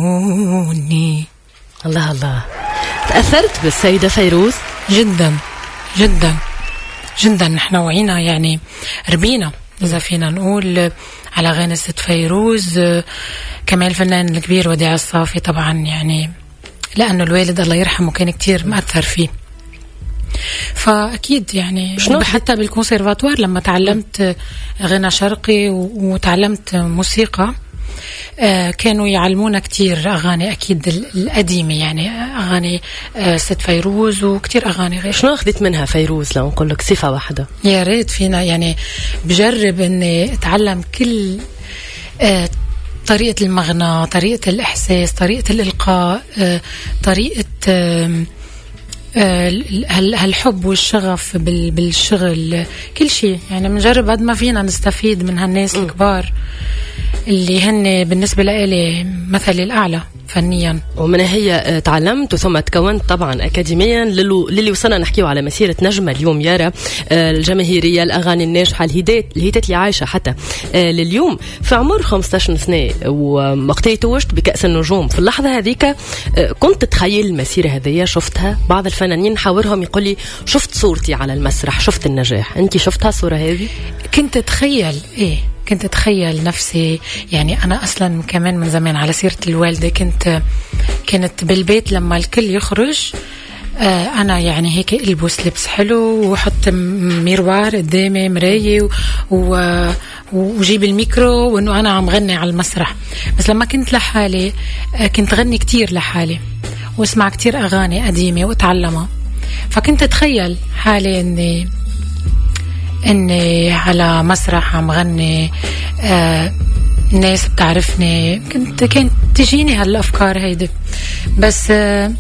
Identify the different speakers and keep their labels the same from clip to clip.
Speaker 1: عيوني.
Speaker 2: الله الله، تأثرت بالسيدة فيروز؟
Speaker 1: جدا جدا جدا. نحن وعينا يعني ربينا إذا فينا نقول على أغاني ست فيروز. كمان الفنان الكبير وديع الصافي طبعا، يعني لأنه الوالد الله يرحمه كان كتير مأثر فيه. فأكيد يعني حتى بالكونسيرفاتوار لما تعلمت غنى شرقي وتعلمت موسيقى، كانوا يعلمونا كتير أغاني أكيد القديمة، يعني أغاني ست فيروز وكتير أغاني غير.
Speaker 2: شنو أخذت منها فيروز لو نقول لك صفة واحدة؟
Speaker 1: يا ريت فينا يعني بجرب أني أتعلم كل طريقة المغنى، طريقة الإحساس، طريقة الإلقاء، طريقة هالحب والشغف بالشغل، كل شيء. يعني بنجرب قد ما فينا نستفيد من هالناس الكبار اللي هن بالنسبة لي مثلي الأعلى فنيا.
Speaker 2: ومن هي تعلمت ثم تكونت طبعا أكاديميا للي وصلنا نحكيه على مسيرة نجمة اليوم يارا، الجماهيرية، الأغاني الناجحة، الهيتات اللي عايشة حتى لليوم. في عمر 15 سنة وقتها توجت بكأس النجوم، في اللحظة هذيك كنت تتخيل المسيرة هذية؟ شفتها؟ بعض الفنانين حاورهم يقول لي شفت صورتي على المسرح، شفت النجاح. أنت شفتها الصورة هذه؟
Speaker 1: كنت أتخيل كنت أتخيل نفسي، يعني أنا أصلا كمان من زمان على سيرة الوالدة كانت بالبيت لما الكل يخرج أنا يعني هيك ألبس لبس حلو وحط ميروار قدامي مراية وجيب الميكرو وإنه أنا عم غني على المسرح. بس لما كنت لحالي كنت غني كتير لحالي واسمع كتير أغاني قديمة وأتعلمها. فكنت أتخيل حالي إني على مسرح عم غني، الناس بتعرفني. كانت تجيني هالأفكار هيدي. بس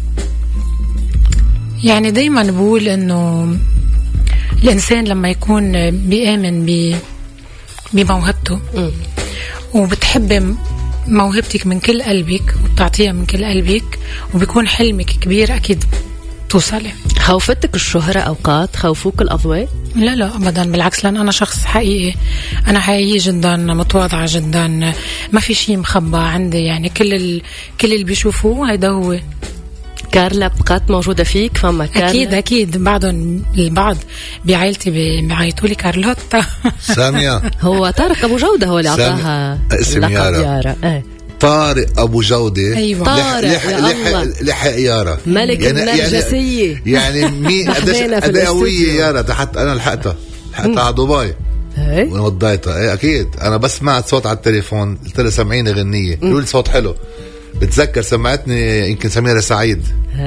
Speaker 1: يعني دايما بقول إنه الإنسان لما يكون بيآمن بموهبته وبتحب موهبتك من كل قلبك وبتعطيها من كل قلبك وبيكون حلمك كبير، أكيد توصلي.
Speaker 2: خوفتك الشهرة أوقات؟ خوفوك الأضواء؟
Speaker 1: لا أبدا، بالعكس، لأن أنا شخص حقيقي. أنا حقيقي جدا، متواضعة جدا، ما في شيء مخبى عندي. يعني كل اللي بيشوفوه هيدا هو.
Speaker 2: كارلا بقات موجودة فيك؟ فما كارلا؟
Speaker 1: أكيد بعضهم البعض بعائلتي بيعيطوا لي كارلوتا.
Speaker 3: سامية،
Speaker 2: هو طارق أبو جودة هو اللي أعطاها
Speaker 3: اسم يارا. طارق أبو جودة.
Speaker 1: أيوة.
Speaker 2: طارق
Speaker 3: لحق يارا
Speaker 2: ملك النرجسية.
Speaker 3: يعني مين قد قوية يارا حتى أنا لحقتها على دبي وضيتها. أكيد أنا بس سمعت صوت على التليفون، قلت لها سمعيني غنية، قالوا لي صوت حلو. بتذكر سمعتني يمكن سميرة سعيد.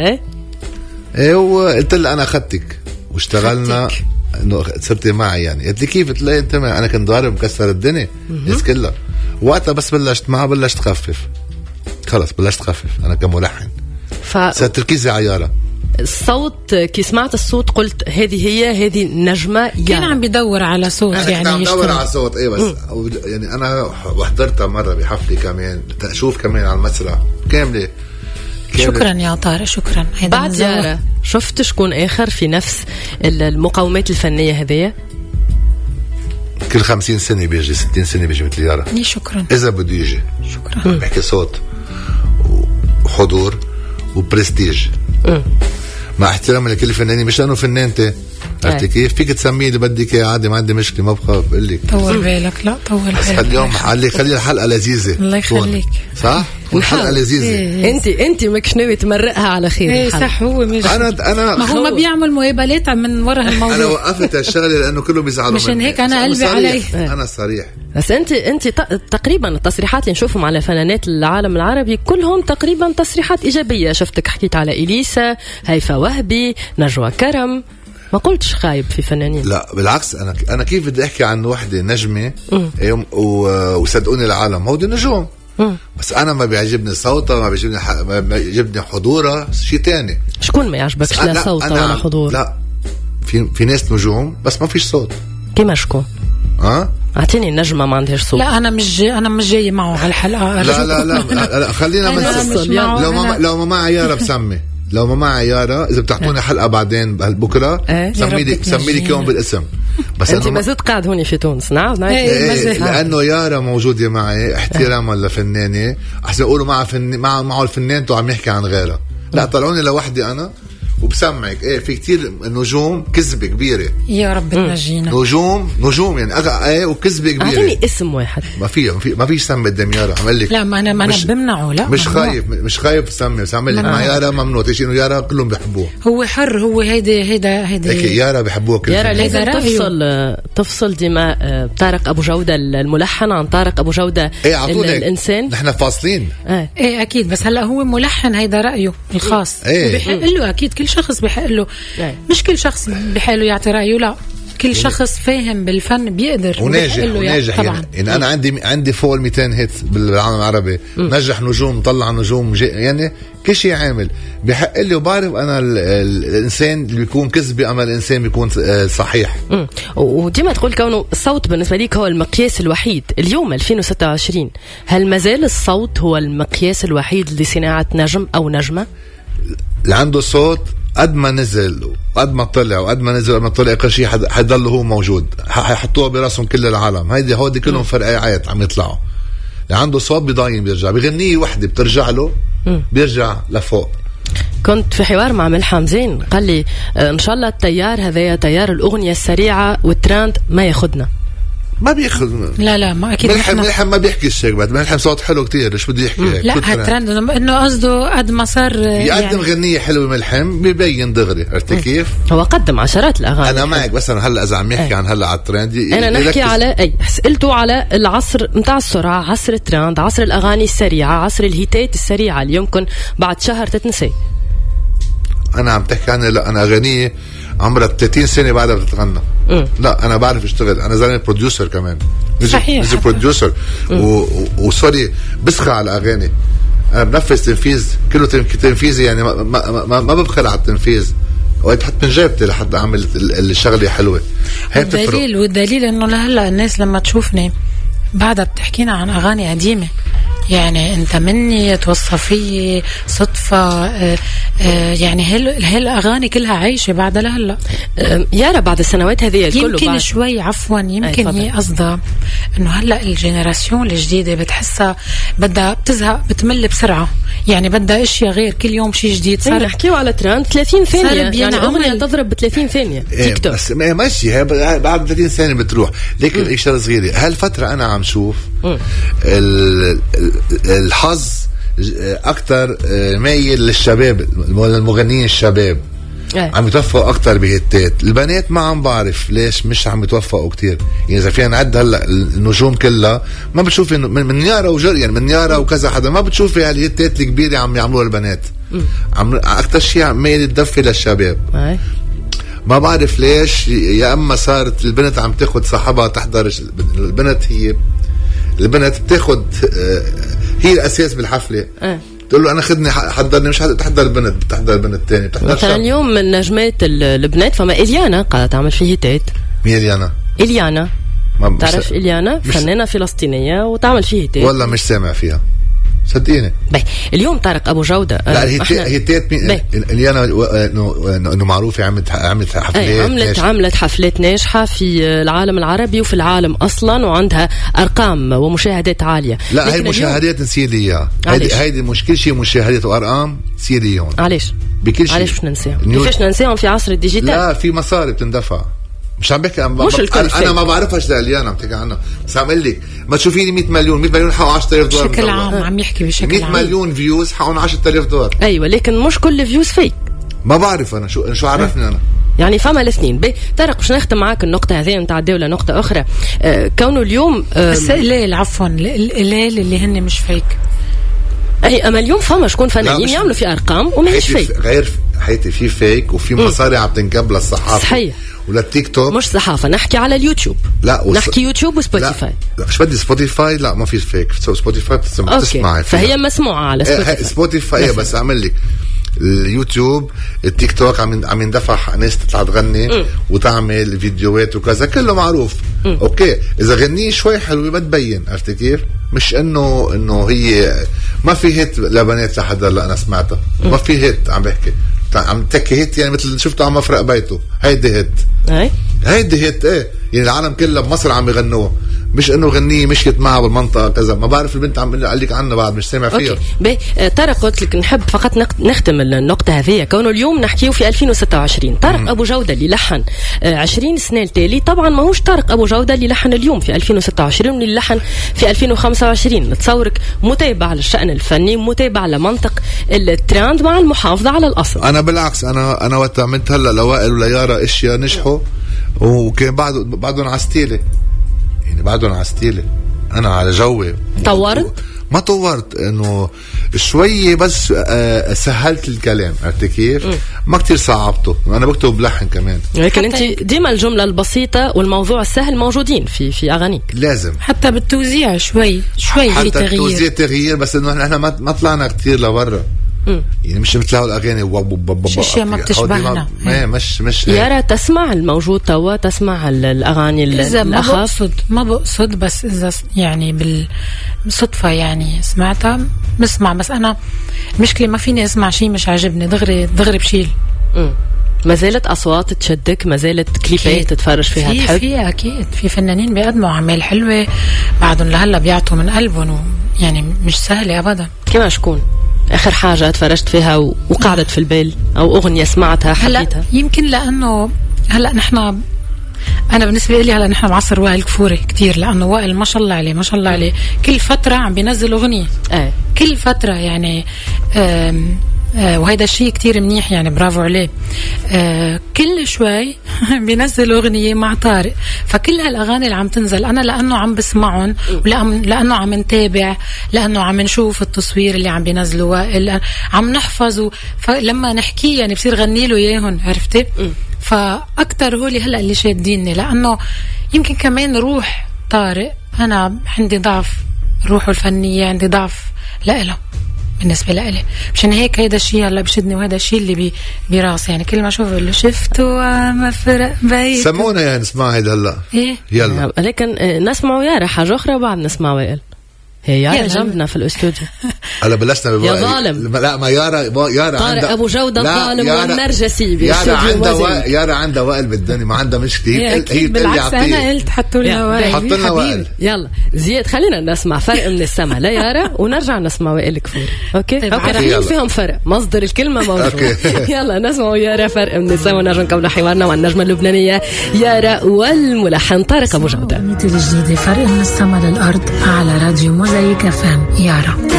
Speaker 3: وقلت لها أنا أخذتك واشتغلنا إنه صرتي معي. يعني قلت لي كيف؟ تلاقي أنت أنا كنت ضارب مكسر الدنيا الناس كلها. وقتها بس بلشت معها بلشت خفف، خلص بلشت خفف أنا كملحن. صرت تركيزي على يارا.
Speaker 2: الصوت كي سمعت الصوت قلت هذه نجمة يارا.
Speaker 1: كان عم بدور على صوت، يعني
Speaker 3: عم بدور على صوت. بس يعني أنا وحضرتها مرة بحفلة كمان أشوف كمان على المسرح كاملة.
Speaker 1: شكرا يا طارق، شكرا.
Speaker 2: بعد يارا شفت شكون آخر في نفس المقاومات الفنية هذية؟
Speaker 3: كل 50 سنة بيجي، 60 سنة بيجي مثل يارا.
Speaker 1: شكرا.
Speaker 3: إذا بده يجي.
Speaker 1: شكرا.
Speaker 3: بحكي صوت وحضور وبرستيج. مع احترامي لكل فنانين، مش لأنه فنانتي عرفتي كيف؟ فيك تسميه اللي بدك اياه عادي، ما عندي مشكلة، ما بخاف. بقول لك
Speaker 1: طول بالك. لا طول بالك.
Speaker 3: بس اليوم خلي الحلقة لذيذة.
Speaker 1: الله يخليك.
Speaker 3: صح؟ الحلقة لذيذة.
Speaker 2: انت ماكش ناوي تمرقها على خير.
Speaker 1: صح. هو مش
Speaker 3: انا
Speaker 1: ما هو ما بيعمل مقابلات من وراء الموضوع.
Speaker 3: انا وقفت هالشغله لانه كلهم بيزعلوا مني.
Speaker 1: مشان هيك انا قلبي علي.
Speaker 3: انا صريح.
Speaker 2: بس انت تقريبا التصريحات اللي نشوفهم على فنانات العالم العربي كلهم تقريبا تصريحات ايجابيه. شفتك حكيت على اليسا، هيفاء وهبي، نجوى كرم، ما قلتش خايب في فنانين. لا
Speaker 3: بالعكس، انا كيف بدي احكي عن وحده نجمه وصدقوني العالم هودي نجوم. بس انا ما بيعجبني صوتها، ما بيعجبني حضورها، شيء تاني.
Speaker 2: شكون ما يعجبكش لا صوتها ولا حضور؟
Speaker 3: لا في ناس نجوم بس ما فيش صوت.
Speaker 2: كيما شكون؟ اعطيني النجمه ما عندهاش صوت.
Speaker 1: لا انا مش جاي معه على الحلقه.
Speaker 3: لا خلينا لو ما معي يارا بسمي. لو ما معي يارا اذا بتعطوني حلقه بعدين بكره سمي لي يوم بالاسم. بس
Speaker 2: انت ما زلت قاعد هوني في تونس. نعم
Speaker 3: لانه يارا موجوده معي احتراما لفنانه، احسن يقولوا معه الفنان تو عم يحكي عن غيرها. لا طلعوني لوحدي انا وبسمعك. في كتير نجوم كذبه كبيره.
Speaker 1: يا رب تنجينا.
Speaker 3: نجوم يعني وكذبه كبيره.
Speaker 2: اعطيني اسم واحد.
Speaker 3: ما في سم قدام يارا. عمل لك
Speaker 1: لا ما انا بمنعه. لا
Speaker 3: مش خايف سمي. بس عمل لك مع يارا ممنوع تشينو. يارا كلهم بيحبوه.
Speaker 1: هو حر. هو هيدا
Speaker 3: يارا بيحبوه كل
Speaker 2: يارا لازم تفصل ديما طارق ابو جوده الملحن عن طارق ابو جوده الانسان.
Speaker 3: نحن فاصلين.
Speaker 1: اكيد. بس هلا هو ملحن، هيدا رايه الخاص. بيحق له اكيد. كل شخص بيحق له. مش كل شخص بيحق له يعطي رايه. لا كل شخص فاهم بالفن بيقدر
Speaker 3: وناجح يعني انا عندي فوق 200 هيت بالعالم العربي. نجح نجوم، طلع نجوم، يعني كل شيء عامل بيحق لي. وبعرف انا الانسان اللي بيكون كذبي اما الانسان بيكون صحيح.
Speaker 2: وديما تقول كونه الصوت بالنسبه ليك هو المقياس الوحيد. اليوم 2026 هل مازال الصوت هو المقياس الوحيد لصناعه نجم او نجمه؟
Speaker 3: اللي عنده صوت قد ما نزل وقد ما طلع وقد ما نزل وقد ما طلع كل شيء حيضل هو موجود. حيحطوه براسهم كل العالم. هودي كلهم فرقعات عم يطلعوا. اللي عنده صوت بيضاين بيرجع بغنية وحدة بترجع له بيرجع لفوق.
Speaker 2: كنت في حوار مع ملحم زين قال لي ان شاء الله التيار هذايا تيار الاغنية السريعة والترند ما ياخدنا.
Speaker 3: ما بياخذ.
Speaker 1: لا ما اكيد.
Speaker 3: ملحم ما بيحكي الشيء بعد. ملحم صوت حلو كتير. ايش بده يحكي هيك؟
Speaker 1: لا هالترند انه قصده قد ما صار
Speaker 3: يقدم غنية حلوة. ملحم ببين دغري. عرفت كيف؟
Speaker 2: هو قدم عشرات الاغاني.
Speaker 3: انا معك. بس انا هلا اذا عم يحكي عن هلا على الترند
Speaker 2: انا نحكي على سألته على العصر متاع السرعة، عصر الترند، عصر الاغاني السريعة، عصر الهيتات السريعة اللي يمكن بعد شهر تتنسي.
Speaker 3: انا عم تحكي عنها. لا انا غنية عمرها 30 سنة بعدها بتتغنى. لا أنا بعرف اشتغل. أنا زلمة بروديوسر كمان.
Speaker 1: صحيح.
Speaker 3: بروديوسر وصاري بسخة على الأغاني. أنا بنفذ تنفيذ كله تنفيذي يعني ما ببخل على التنفيذ. وقت بحط من جيبتي لحد أعمل الشغلة حلوة.
Speaker 1: والدليل إنه لهلا الناس لما تشوفني بعدها بتحكينا عن أغاني قديمة. يعني انت مني توصفي صدفة. يعني هالاغاني كلها عايشة بعد لهلا.
Speaker 2: يارا بعد السنوات هذه الكل
Speaker 1: يمكن بعد شوي عفوا يمكن هي قصدها انه هلا الجينيراسيون الجديدة بتحسها بدها بتزهق بتمل بسرعة. يعني بدها اشياء غير كل يوم شيء جديد.
Speaker 2: صار نحكيو على ترند 30 ثانية. يعني اغنية تضرب ب 30 ثانية. تيك توك.
Speaker 3: بس ماشي بعد 30 ثانية بتروح. لكن اشياء صغيرة. هالفترة انا عم شوف الحظ اكتر مايل للشباب. المغنيين الشباب عم يتوفقوا اكتر بهيتات. البنات ما عم بعرف ليش مش عم يتوفقوا كتير. يعني اذا فينا نعد هلا النجوم كلها ما بتشوفي من يارا يعني من يارا وكذا حدا ما بتشوفي هالهيتات الكبيرة عم يعملوها البنات. اكتر شيء مايل يتدفي للشباب. ما بعرف ليش. يا اما صارت البنت عم تاخد صاحبها تحضر. البنت بتاخد هي الاساس بالحفله. تقول له انا خدني حضرني. مش تحضر البنت بتحضر البنت الثاني.
Speaker 2: مثلا اليوم من نجمات البنات فما إليانا قاعده تعمل فيه هيتات.
Speaker 3: مين إليانا؟
Speaker 2: تعرف إليانا فنانه فلسطينيه وتعمل فيه هيتات.
Speaker 3: والله مش سامع فيها صدقيني.
Speaker 2: اليوم طارق ابو جوده.
Speaker 3: لا هيتات إليانا انه معروفه. عملت حفلات.
Speaker 2: عملت حفلات ناجحه في العالم العربي وفي العالم اصلا وعندها ارقام ومشاهدات عاليه.
Speaker 3: لا هاي مشاهدات نسيلي اياها. هيدي مش كل شيء مشاهدات وارقام سيريون.
Speaker 2: علاش
Speaker 3: بكل شيء.
Speaker 2: علاش ننساهم؟ كيفاش ننساهم في عصر الديجيتال؟
Speaker 3: لا في مصاري بتندفع. مش عم بحكي انا ما بعرفش لإليانا عم تحكي عنها. بس عم اقول لك ما تشوفيني 100 مليون حقوا 10,000 دولار
Speaker 1: بشكل عام. عم يحكي بشكل عام
Speaker 3: 100 مليون فيوز حقوا 10,000 دولار.
Speaker 2: ايوه لكن مش كل فيوز فيك.
Speaker 3: ما بعرف انا شو عرفني انا.
Speaker 2: يعني فما الاثنين. طارق باش نختم معاك النقطه هذه نتعداو لنقطه اخرى. كونه اليوم
Speaker 1: بس قليل عفوا القليل اللي هن مش فيك.
Speaker 2: اما اليوم فما شكون فنانين يعملوا في ارقام ومش فيك.
Speaker 3: غير حياتي في فيك وفي مصاري عم تنكب للصحافه.
Speaker 2: صحيح.
Speaker 3: ولا التيك توك.
Speaker 2: مش صحافه نحكي على اليوتيوب.
Speaker 3: لا
Speaker 2: نحكي يوتيوب وسبوتيفاي.
Speaker 3: لا مش بدي سبوتيفاي. لا ما في فيك. سبوتيفاي بتسمعي
Speaker 2: فهي مسموعه على
Speaker 3: سبوتيفاي. بس اعمل لك اليوتيوب التيك توك عم يندفع ناس تطلع تغني وتعمل فيديوهات وكذا كله معروف. اوكي اذا غنيه شوي حلوه ما تبين. عرفت كيف؟ مش انه هي ما في هيت لبنات لحدا. لا انا سمعتها ما في هيت. عم بحكي عم تحكي هيت يعني مثل شفته عم مفرق بيته. هيدي هيت. هيدي هي ايه يعني العالم كله بمصر عم يغنوها، مش انه غنيه مشيت معها بالمنطقه كذا. ما بعرف البنت عم قال لك عنها بعد مش سامع فيها.
Speaker 2: اوكي طارق قلت لك نحب فقط نختم النقطه هذه، كونه اليوم نحكيو في 2026. طارق ابو جوده اللي لحن 20 سنه التالي طبعا ماهوش طارق ابو جوده اللي لحن اليوم في 2026 واللي لحن في 2025. نتصورك متابع للشأن الفني، متابع لمنطق الترند مع المحافظه على الاصل.
Speaker 3: انا بالعكس، انا وقت عملت هلا لوائل وليارا اشياء نجحوا وكان بعدهم على ستيلي، يعني بعدهم على ستيلي. انا على جوي
Speaker 2: طورت؟
Speaker 3: ما طورت، انه شوي بس سهلت الكلام، عرفت كيف؟ ما كتير صعبته. انا بكتب بلحن كمان،
Speaker 2: لكن انت ديما الجمله البسيطه والموضوع السهل موجودين في اغانيك.
Speaker 3: لازم
Speaker 1: حتى بالتوزيع شوي في
Speaker 3: حتى
Speaker 1: تغيير.
Speaker 3: التوزيع تغيير، بس انه احنا ما طلعنا كتير لبرا. يعني مش مثل الاغاني
Speaker 1: مش اشياء ما بتشبهنا.
Speaker 3: مش
Speaker 2: يارا تسمع الموجود توا، تسمع الاغاني
Speaker 1: اذا ما بقصد بس اذا يعني بالصدفه يعني سمعتها بسمع. بس انا المشكله ما فيني اسمع شيء مش عاجبني دغري بشيل.
Speaker 2: ما زالت اصوات تشدك؟ ما زالت كليبات تتفرج فيها تحب؟
Speaker 1: في اكيد في فنانين بيقدموا اعمال حلوه بعدهم لهلا بيعطوا من قلبهم، يعني مش سهله ابدا.
Speaker 2: كما شكون اخر حاجه تفرجت فيها وقعدت في البال، او اغنيه سمعتها حبيتها؟
Speaker 1: هلا يمكن لانه هلا نحن، انا بالنسبه لي هلا نحن بعصر وائل كفوري كتير، لانه وائل ما شاء الله عليه ما شاء الله عليه كل فتره عم بينزل اغنيه. كل فتره يعني وهيدا الشيء كتير منيح، يعني برافو عليه. كل شوي بينزل أغنية مع طارق. فكل هالأغاني اللي عم تنزل أنا لأنه عم بسمعهم، لأنه عم نتابع، لأنه عم نشوف التصوير اللي عم بينزلوا، عم نحفظه، فلما نحكي يعني بصير غني له إياهم، عرفتي؟ فأكتر هولي هلأ اللي شاديني، لأنه يمكن كمان روح طارق، أنا عندي ضعف روحه الفنية، عندي ضعف لإله بالنسبة لإلي، مشان هيك هيدا الشيء هلا بشدني، وهذا الشيء اللي براسي. يعني كل ما اشوف اللي شفته ما فرق بيت.
Speaker 3: سمونا يعني نسمع هيدا هلا.
Speaker 1: ايه
Speaker 3: يلا
Speaker 2: لكن نسمعوا يارا حاجة أخرى بعد نسمع وائل. هي يارا جنبنا في الاستوديو.
Speaker 3: هلا بلشنا
Speaker 2: يا ظالم.
Speaker 3: لا ما يارا
Speaker 2: طارق ابو جوده ظالم والنرجسي
Speaker 3: يارا عندها وائل بالدنيا، ما عندها مشكله.
Speaker 1: هي بالعكس انا قلت حطوا لنا وائل.
Speaker 3: حط لنا وائل.
Speaker 2: يلا زياد خلينا نسمع فرق من السما لا يارا ونرجع نسمع وائل كفوري. اوكي رايحين فيهم فرق، مصدر الكلمه موجود. يلا نسمع يارا فرق من السما ونرجع نكمل حوارنا مع النجمه اللبنانيه يارا والملحن طارق ابو جوده.
Speaker 1: الجديده فرق من السما للارض على راديو موزايك FM. يارا.